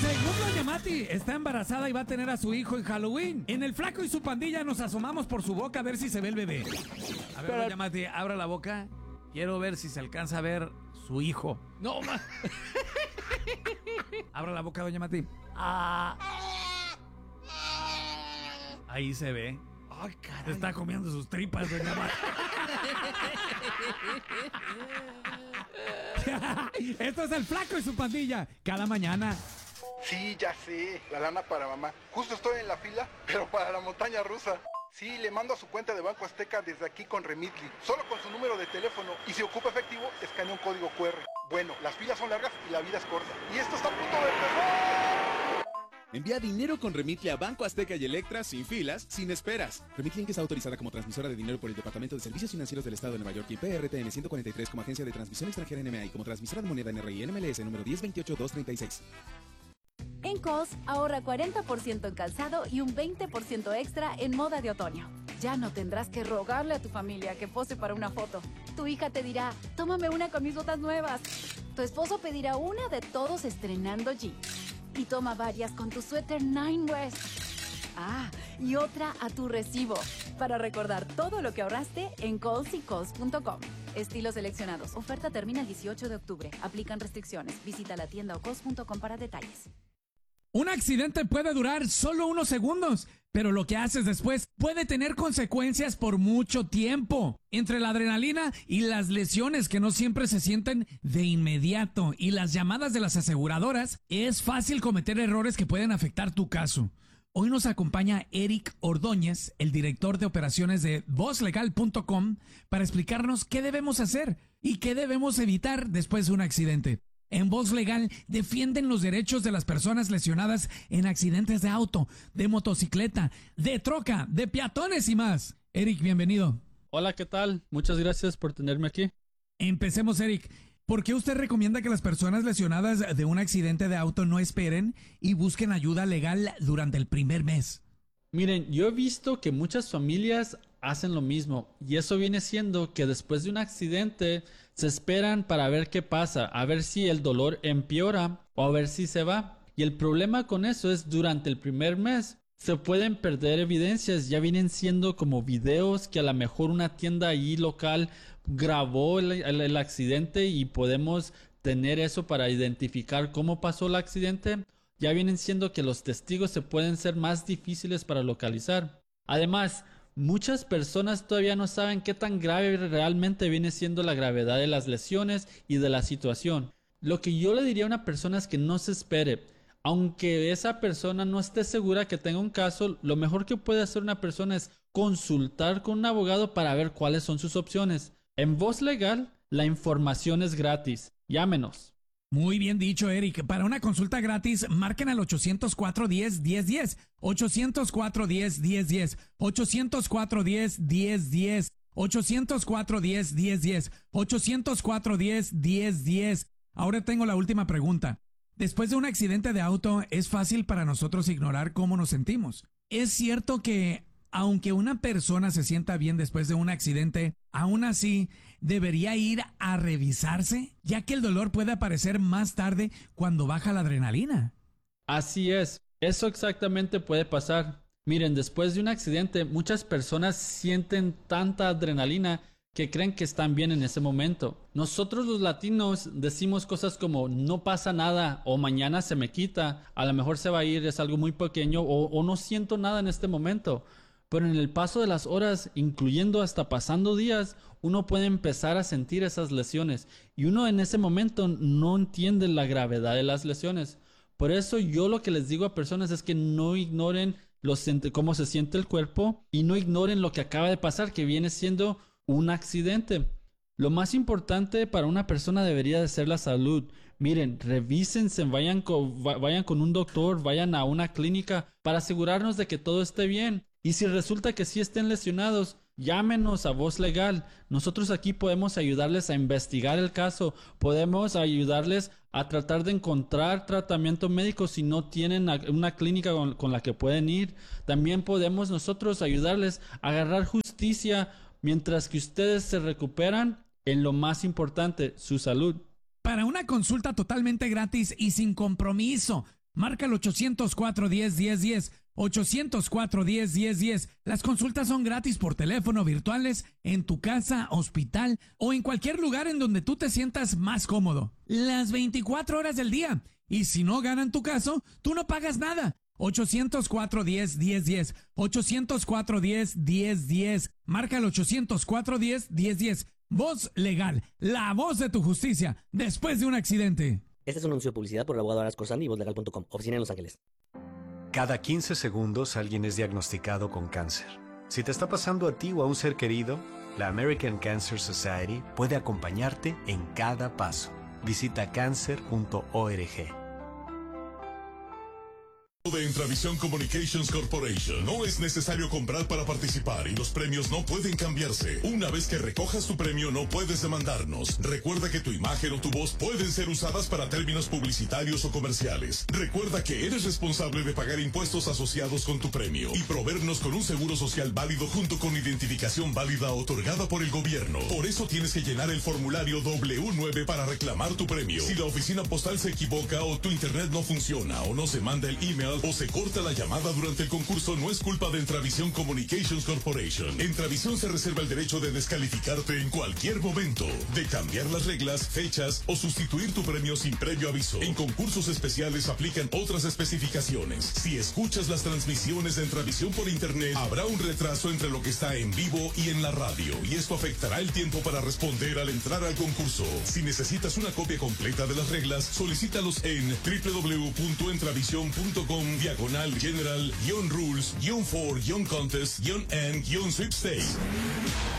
Según doña Mati, está embarazada y va a tener a su hijo en Halloween. En el Flaco y su pandilla nos asomamos por su boca a ver si se ve el bebé. A ver, doña Mati, abra la boca. Quiero ver si se alcanza a ver su hijo. No, Abra la boca, doña Mati. Ahí se ve. Ay, caray. Se está comiendo sus tripas, doña Mati. Esto es el Flaco y su pandilla. Cada mañana. Sí, ya sé, la lana para mamá. Justo estoy en la fila, pero para la montaña rusa. Sí, le mando a su cuenta de Banco Azteca desde aquí con Remitly. Solo con su número de teléfono. Y si ocupa efectivo, escanea un código QR. Bueno, las filas son largas y la vida es corta. Y esto está a punto de empezar. Envía dinero con Remitly a Banco Azteca y Electra sin filas, sin esperas. Remitly Inc. está autorizada como transmisora de dinero por el Departamento de Servicios Financieros del Estado de Nueva York y PRTN 143 como agencia de transmisión extranjera NMA y como transmisora de moneda NRI NMLS número 1028236. En Kohl's, ahorra 40% en calzado y un 20% extra en moda de otoño. Ya no tendrás que rogarle a tu familia que pose para una foto. Tu hija te dirá, tómame una con mis botas nuevas. Tu esposo pedirá una de todos estrenando jeans. Y toma varias con tu suéter Nine West. Y otra a tu recibo. Para recordar todo lo que ahorraste en Kohl's y Kohl's.com. Estilos seleccionados. Oferta termina el 18 de octubre. Aplican restricciones. Visita la tienda o Kohl's.com para detalles. Un accidente puede durar solo unos segundos, pero lo que haces después puede tener consecuencias por mucho tiempo. Entre la adrenalina y las lesiones que no siempre se sienten de inmediato y las llamadas de las aseguradoras, es fácil cometer errores que pueden afectar tu caso. Hoy nos acompaña Eric Ordóñez, el director de operaciones de VozLegal.com, para explicarnos qué debemos hacer y qué debemos evitar después de un accidente. En Voz Legal defienden los derechos de las personas lesionadas en accidentes de auto, de motocicleta, de troca, de peatones y más. Eric, bienvenido. Hola, ¿qué tal? Muchas gracias por tenerme aquí. Empecemos, Eric. ¿Por qué usted recomienda que las personas lesionadas de un accidente de auto no esperen y busquen ayuda legal durante el primer mes? Miren, yo he visto que muchas familias hacen lo mismo y eso viene siendo que después de un accidente se esperan para ver qué pasa, a ver si el dolor empeora o a ver si se va. Y el problema con eso es durante el primer mes se pueden perder evidencias, ya vienen siendo como videos que a lo mejor una tienda ahí local grabó el accidente y podemos tener eso para identificar cómo pasó el accidente. Ya vienen siendo que los testigos se pueden ser más difíciles para localizar. Además, muchas personas todavía no saben qué tan grave realmente viene siendo la gravedad de las lesiones y de la situación. Lo que yo le diría a una persona es que no se espere. Aunque esa persona no esté segura que tenga un caso, lo mejor que puede hacer una persona es consultar con un abogado para ver cuáles son sus opciones. En Voz Legal, la información es gratis. Llámenos. Muy bien dicho, Eric. Para una consulta gratis, marquen al 800-410-1010. 800-410-1010. 800-410-1010. 800-410-1010. 800-410-1010. Ahora tengo la última pregunta. Después de un accidente de auto, es fácil para nosotros ignorar cómo nos sentimos. ¿Es cierto que, aunque una persona se sienta bien después de un accidente, aún así debería ir a revisarse, ya que el dolor puede aparecer más tarde cuando baja la adrenalina? Así es, eso exactamente puede pasar. Miren, después de un accidente, muchas personas sienten tanta adrenalina que creen que están bien en ese momento. Nosotros los latinos decimos cosas como no pasa nada o mañana se me quita, a lo mejor se va a ir, es algo muy pequeño o no siento nada en este momento. Pero en el paso de las horas, incluyendo hasta pasando días, uno puede empezar a sentir esas lesiones y uno en ese momento no entiende la gravedad de las lesiones. Por eso yo lo que les digo a personas es que no ignoren cómo se siente el cuerpo y no ignoren lo que acaba de pasar, que viene siendo un accidente. Lo más importante para una persona debería de ser la salud. Miren, revísense, vayan con un doctor, vayan a una clínica para asegurarnos de que todo esté bien. Y si resulta que sí estén lesionados, llámenos a Voz Legal. Nosotros aquí podemos ayudarles a investigar el caso, podemos ayudarles a tratar de encontrar tratamiento médico si no tienen una clínica con la que pueden ir. También podemos nosotros ayudarles a agarrar justicia mientras que ustedes se recuperan en lo más importante, su salud. Para una consulta totalmente gratis y sin compromiso, Marca al 800-410-1010. 800-410-1010. Las consultas son gratis por teléfono, virtuales, en tu casa, hospital o en cualquier lugar en donde tú te sientas más cómodo. Las 24 horas del día. Y si no ganan tu caso, tú no pagas nada. 800-410-1010. 800-410-1010. Marca al 800-410-1010. Voz Legal, la voz de tu justicia después de un accidente. Este es un anuncio de publicidad por el abogado Aras Corsani y vozlegal.com, oficina en Los Ángeles. Cada 15 segundos alguien es diagnosticado con cáncer. Si te está pasando a ti o a un ser querido, la American Cancer Society puede acompañarte en cada paso. Visita cancer.org. De Intravisión Communications Corporation. No es necesario comprar para participar y los premios no pueden cambiarse. Una vez que recojas tu premio no puedes demandarnos. Recuerda que tu imagen o tu voz pueden ser usadas para términos publicitarios o comerciales. Recuerda que eres responsable de pagar impuestos asociados con tu premio y proveernos con un seguro social válido junto con identificación válida otorgada por el gobierno. Por eso tienes que llenar el formulario W9 para reclamar tu premio. Si la oficina postal se equivoca o tu internet no funciona o no se manda el email o se corta la llamada durante el concurso, no es culpa de Intravisión Communications Corporation. Intravisión se reserva el derecho de descalificarte en cualquier momento, de cambiar las reglas, fechas o sustituir tu premio sin previo aviso. En concursos especiales aplican otras especificaciones. Si escuchas las transmisiones de Intravisión por internet, habrá un retraso entre lo que está en vivo y en la radio, y esto afectará el tiempo para responder al entrar al concurso. Si necesitas una copia completa de las reglas, solicítalos en www.entravision.com/general-rules-for-contest-and-sweepstakes.